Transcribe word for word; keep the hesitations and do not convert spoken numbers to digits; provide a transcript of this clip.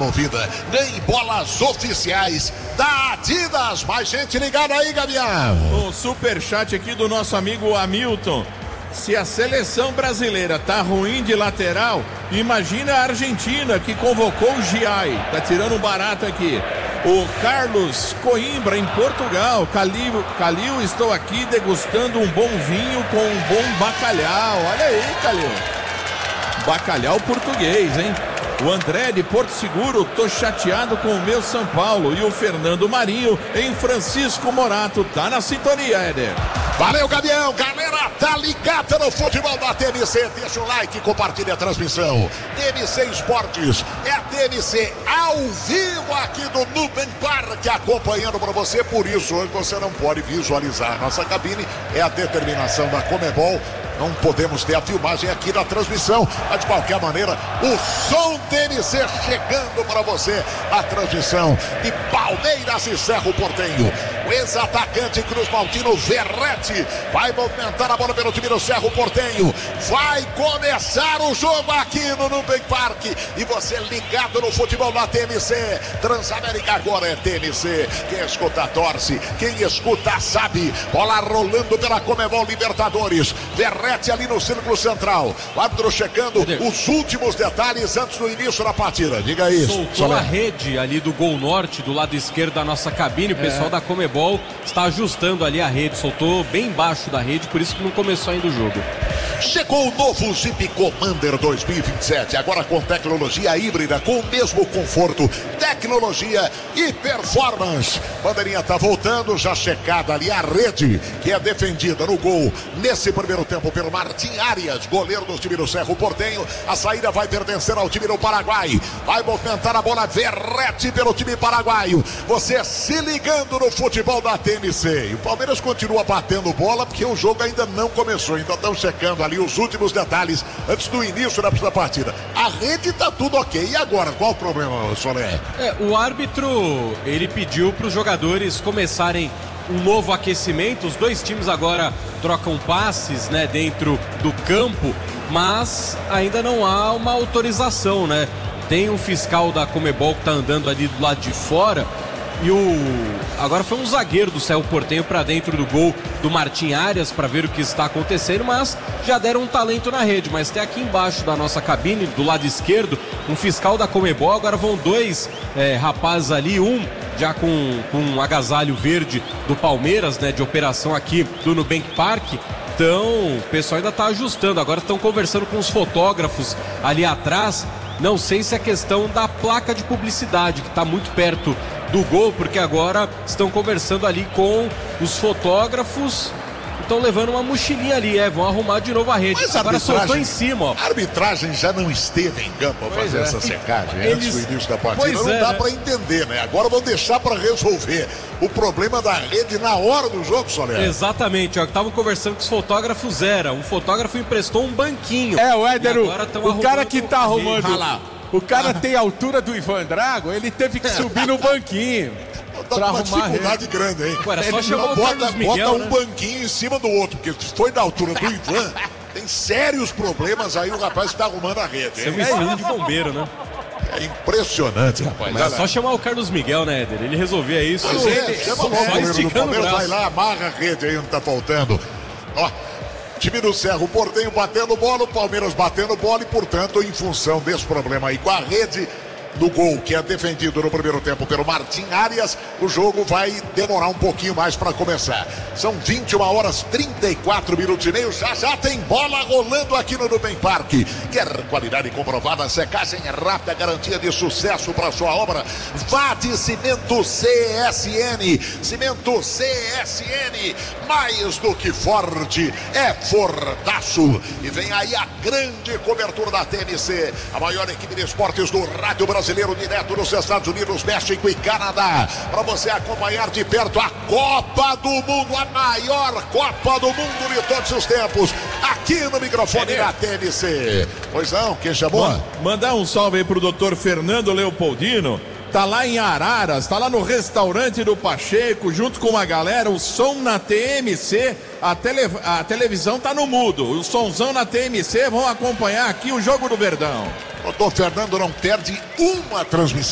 movida. Ganhe bolas oficiais da Adidas. Mais gente ligada aí, Gavião. O superchat aqui do nosso amigo Hamilton. Se a seleção brasileira tá ruim de lateral, imagina a Argentina, que convocou o Giai. Tá tirando um barato aqui. O Carlos Coimbra, em Portugal. Calil, Calil, estou aqui degustando um bom vinho com um bom bacalhau. Olha aí, Calil. Bacalhau português, hein? O André de Porto Seguro, tô chateado com o meu São Paulo. E o Fernando Marinho em Francisco Morato. Tá na sintonia, Éder. Valeu, Gavião. Galera, tá ligada no futebol da T M C. Deixa o like e compartilha a transmissão. T M C Esportes é a T M C ao vivo aqui do Nubank Park, acompanhando para você. Por isso, hoje você não pode visualizar nossa cabine. É a determinação da Conmebol. Não podemos ter a filmagem aqui da transmissão, mas de qualquer maneira, o som T M C chegando para você. A transmissão de Palmeiras e Cerro Porteño. O ex-atacante Cruz Maltino Verratti vai movimentar a bola pelo time do Cerro Porteño. Vai começar o jogo aqui no Nubank Park. E você ligado no futebol da T M C. Transamérica agora é T M C. Quem escuta torce, quem escuta sabe. Bola rolando pela Conmebol Libertadores. Verratti ali no círculo central. O árbitro checando os últimos detalhes antes do início da partida. Diga isso. Soltou Solé. A rede ali do Gol Norte, do lado esquerdo da nossa cabine. O pessoal é. da Conmebol está ajustando ali a rede. Soltou bem embaixo da rede, por isso que não começou ainda o jogo. Chegou o novo Jeep Commander dois mil e vinte e sete, agora com tecnologia híbrida, com o mesmo conforto, tecnologia e performance. Bandeirinha está voltando, já checada ali a rede, que é defendida no gol nesse primeiro tempo pelo Martim Arias, goleiro do time do Cerro Porteño. A saída vai pertencer ao time do Paraguai. Vai movimentar a bola Verratti pelo time paraguaio. Você se ligando no futebol da T M C. E o Palmeiras continua batendo bola porque o jogo ainda não começou. Então estão checando ali os últimos detalhes antes do início da partida. A rede tá tudo ok. E agora, qual o problema, Solé? É, o árbitro, ele pediu para os jogadores começarem um novo aquecimento. Os dois times agora trocam passes, né, dentro do campo, mas ainda não há uma autorização, né? Tem um fiscal da Conmebol que tá andando ali do lado de fora. E o... agora foi um zagueiro do Cerro Porteño para dentro do gol do Martim Arias para ver o que está acontecendo, mas já deram um talento na rede. Mas tem aqui embaixo da nossa cabine, do lado esquerdo, um fiscal da Conmebol. Agora vão dois é, rapazes ali, um já com, com um agasalho verde do Palmeiras, né, de operação aqui do Nubank Park. Então o pessoal ainda está ajustando. Agora estão conversando com os fotógrafos ali atrás. Não sei se é questão da placa de publicidade, que está muito perto do gol, porque agora estão conversando ali com os fotógrafos. Estão levando uma mochilinha ali, é, vão arrumar de novo a rede. Mas agora soltou em cima, ó. A arbitragem já não esteve em campo para fazer é. essa secagem Eles... antes do início da partida. Pois não é, dá né? para entender, né? Agora vão deixar para resolver o problema da rede na hora do jogo, Soler. Exatamente, ó, estavam conversando com os fotógrafos, era. Um fotógrafo emprestou um banquinho. É, o Éder, o, o cara que tá arrumando. O cara ah. tem a altura do Ivan Drago, ele teve que subir no banquinho. Tá com uma dificuldade rede. grande, hein? Ué, era só chamar o bota, Carlos Miguel, bota né? um banquinho em cima do outro, porque se foi da altura do Ivan, tem sérios problemas aí o rapaz que tá arrumando a rede. Isso é um estilo de bombeiro, né? É impressionante, rapaz. Mas é só chamar o Carlos Miguel, né, Éder? Ele resolvia isso. Mas ele, é, chama logo o goleiro do Palmeiras, vai lá, amarra a rede aí onde tá faltando. Ó, time do Cerro Porteño batendo bola, o Palmeiras batendo bola e, portanto, em função desse problema aí com a rede do gol, que é defendido no primeiro tempo pelo Martim Arias, o jogo vai demorar um pouquinho mais para começar. São vinte e uma horas, trinta e quatro minutos e meio. Já já tem bola rolando aqui no Nubank Park. Quer qualidade comprovada, secagem rápida, garantia de sucesso para sua obra? Vá de Cimento C S N. Cimento C S N, mais do que forte, é fortaço. E vem aí a grande cobertura da T M C, a maior equipe de esportes do rádio brasileiro. Brasileiro direto nos Estados Unidos, México e Canadá, para você acompanhar de perto a Copa do Mundo, a maior Copa do Mundo de todos os tempos, aqui no microfone da T M C. Pois não, quem chamou? Mandar um salve aí pro doutor Fernando Leopoldino. Tá lá em Araras, tá lá no restaurante do Pacheco, junto com uma galera, o som na T M C, a, tele, a televisão tá no mudo, o somzão na T M C, vão acompanhar aqui o Jogo do Verdão. O doutor Fernando não perde uma transmissão.